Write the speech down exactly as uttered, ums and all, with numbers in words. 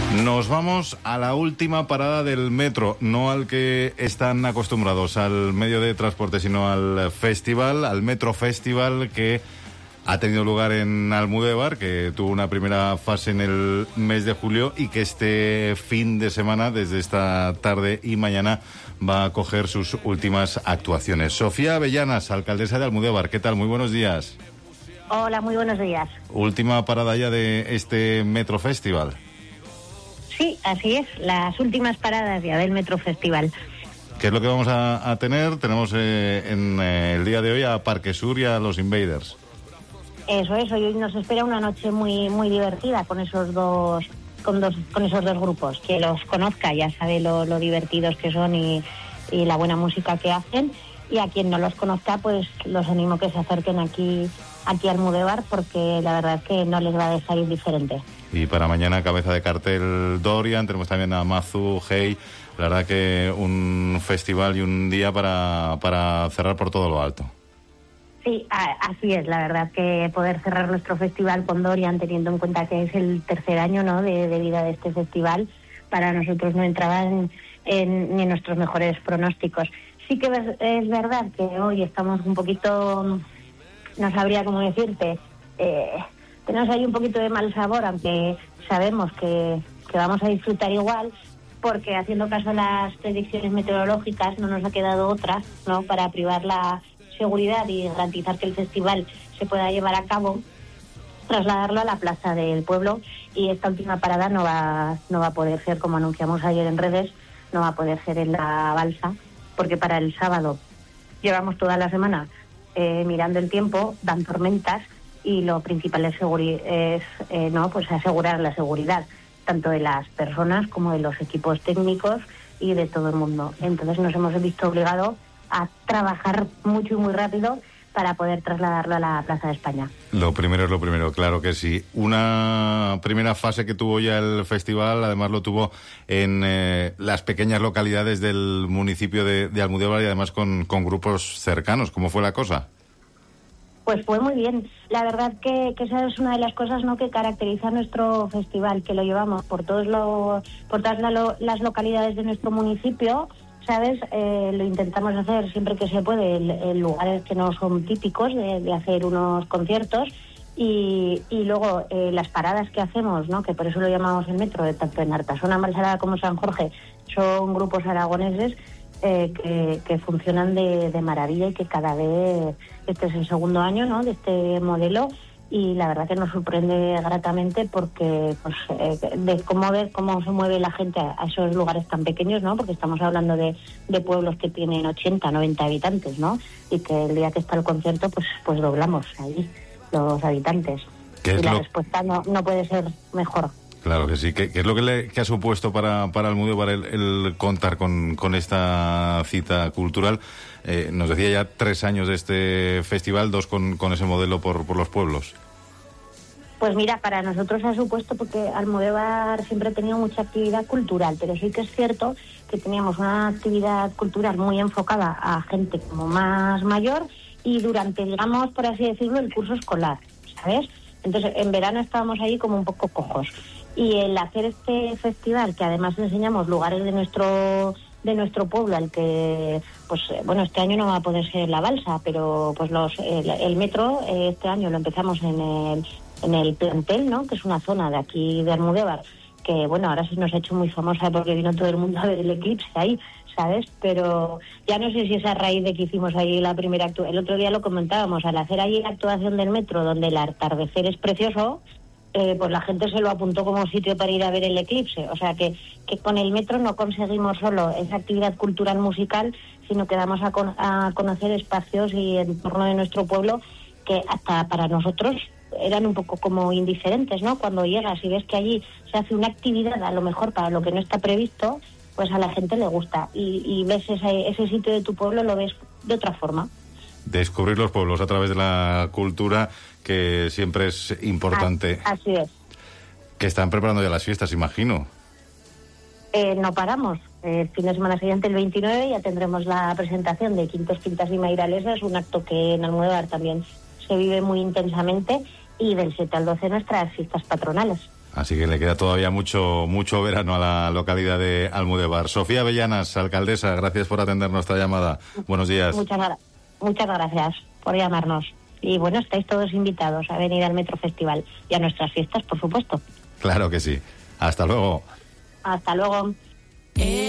Nos vamos a la última parada del metro, no al que están acostumbrados, al medio de transporte, sino al festival, al Metro Festival, que ha tenido lugar en Almudévar, que tuvo una primera fase en el mes de julio y que este fin de semana, desde esta tarde y mañana, va a coger sus últimas actuaciones. Sofía Avellanas, alcaldesa de Almudévar, ¿qué tal? Muy buenos días. Hola, muy buenos días. Última parada ya de este Metro Festival. Sí, así es, las últimas paradas ya del Metro Festival. ¿Qué es lo que vamos a, a tener? Tenemos eh, en eh, el día de hoy a Parque Sur y a los Invaders. Eso es, hoy nos espera una noche muy muy divertida con esos dos con dos con esos dos grupos. Que los conozca ya sabe lo, lo divertidos que son y, y la buena música que hacen. Y a quien no los conozca, pues los animo que se acerquen aquí aquí a Almudévar, porque la verdad es que no les va a dejar indiferente. Y para mañana, cabeza de cartel Dorian, tenemos también a Mazu, Hey. La verdad que un festival y un día para, para cerrar por todo lo alto. Sí, así es, la verdad que poder cerrar nuestro festival con Dorian, teniendo en cuenta que es el tercer año, ¿no?, de, de vida de este festival, para nosotros no entraba en, en, ni en nuestros mejores pronósticos. Sí que es, es verdad que hoy estamos un poquito, no sabría cómo decirte, eh, tenemos ahí un poquito de mal sabor, aunque sabemos que, que vamos a disfrutar igual, porque haciendo caso a las predicciones meteorológicas no nos ha quedado otra, ¿no?, para privar la seguridad y garantizar que el festival se pueda llevar a cabo, trasladarlo a la plaza del pueblo, y esta última parada no va, no va a poder ser, como anunciamos ayer en redes, no va a poder ser en la balsa, porque para el sábado llevamos toda la semana eh, mirando el tiempo, dan tormentas, y lo principal es, seguri- es eh, no pues asegurar la seguridad tanto de las personas como de los equipos técnicos y de todo el mundo. Entonces nos hemos visto obligados a trabajar mucho y muy rápido para poder trasladarlo a la Plaza de España. Lo primero es lo primero, claro que sí. Una primera fase que tuvo ya el festival, además lo tuvo en eh, las pequeñas localidades del municipio de, de Almudévar, y además con, con grupos cercanos. ¿Cómo fue la cosa? Pues fue muy bien. La verdad que, que esa es una de las cosas, ¿no?, que caracteriza nuestro festival, que lo llevamos por todos los, por todas la, lo, las localidades de nuestro municipio, ¿sabes? Eh, lo intentamos hacer siempre que se puede en, en lugares que no son típicos de, de hacer unos conciertos, y, y luego eh, las paradas que hacemos, ¿no?, que por eso lo llamamos el metro, de tanto en Artasona, Malsalada como San Jorge, son grupos aragoneses eh, que, que funcionan de, de maravilla, y que cada vez, este es el segundo año, ¿no?, de este modelo, y la verdad que nos sorprende gratamente, porque pues eh, de cómo ver cómo se mueve la gente a, a esos lugares tan pequeños, ¿no?, porque estamos hablando de, de pueblos que tienen ochenta, noventa habitantes, ¿no?, y que el día que está el concierto pues pues doblamos ahí los habitantes, y la lo... respuesta no, no puede ser mejor. Claro que sí. ¿Qué, qué es lo que, le, que ha supuesto para, para Almudévar el, el contar con, con esta cita cultural? Eh, nos decía ya tres años de este festival, dos con, con ese modelo por, por los pueblos. Pues mira, para nosotros ha supuesto, porque Almudévar siempre ha tenido mucha actividad cultural, pero sí que es cierto que teníamos una actividad cultural muy enfocada a gente como más mayor, y durante, digamos, por así decirlo, el curso escolar, ¿sabes? Entonces, en verano estábamos ahí como un poco cojos. Y el hacer este festival, que además enseñamos lugares de nuestro de nuestro pueblo, al que, pues bueno, este año no va a poder ser la balsa, pero pues los el, el metro eh, este año lo empezamos en el en el plantel, ¿no?, que es una zona de aquí de Almudévar, que bueno, ahora se nos ha hecho muy famosa porque vino todo el mundo a ver el eclipse ahí, ¿sabes? Pero ya no sé si es a raíz de que hicimos ahí la primera actuación. El otro día lo comentábamos, al hacer allí la actuación del metro, donde el atardecer es precioso, Eh, pues la gente se lo apuntó como sitio para ir a ver el eclipse. O sea que, que con el metro no conseguimos solo esa actividad cultural musical, sino que damos a, con, a conocer espacios y entorno de nuestro pueblo que hasta para nosotros eran un poco como indiferentes, ¿no? Cuando llegas y ves que allí se hace una actividad, a lo mejor para lo que no está previsto, pues a la gente le gusta, y, y ves ese, ese sitio de tu pueblo, lo ves de otra forma. Descubrir los pueblos a través de la cultura, que siempre es importante. Así es. Que están preparando ya las fiestas, imagino. Eh, no paramos. El fin de semana siguiente, el veintinueve, ya tendremos la presentación de Quintos, Quintas y Mairalesas, un acto que en Almudévar también se vive muy intensamente, y del siete al doce nuestras fiestas patronales. Así que le queda todavía mucho mucho verano a la localidad de Almudévar. Sofía Avellanas, alcaldesa, gracias por atender nuestra llamada. Buenos días. Muchas, muchas gracias por llamarnos. Y bueno, estáis todos invitados a venir al Metro Festival y a nuestras fiestas, por supuesto. Claro que sí. Hasta luego. Hasta luego.